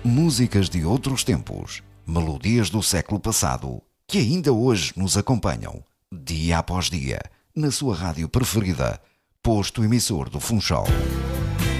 Músicas de outros tempos, melodias do século passado, que ainda hoje nos acompanham, dia após dia, na sua rádio preferida, posto emissor do Funchal.